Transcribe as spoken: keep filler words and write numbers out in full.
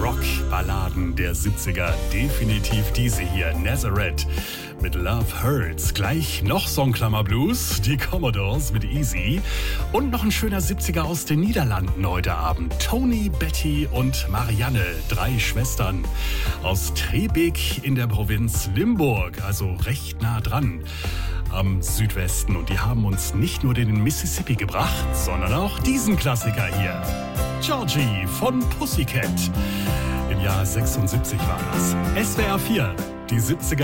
Rock-Balladen der siebziger. Definitiv diese hier, Nazareth mit Love Hurts. Gleich noch Songklammer-Blues, die Commodores mit Easy. Und noch ein schöner siebziger aus den Niederlanden heute Abend. Tony, Betty und Marianne, drei Schwestern aus Trebik in der Provinz Limburg, also recht nah dran am Südwesten. Und die haben uns nicht nur den Mississippi gebracht, sondern auch diesen Klassiker hier. Georgie von Pussycat. Im Jahr sechsundsiebzig war das. S W R vier, die siebziger.